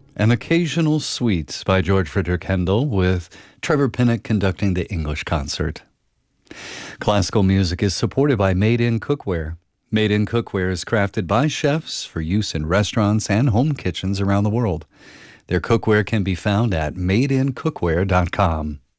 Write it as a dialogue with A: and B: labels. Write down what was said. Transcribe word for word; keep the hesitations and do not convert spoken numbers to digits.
A: and Occasional Sweets by George Frederick Handel, with Trevor Pinnock conducting the English concert. Classical music is supported by Made in Cookware. Made in Cookware is crafted by chefs for use in restaurants and home kitchens around the world. Their cookware can be found at made in cookware dot com.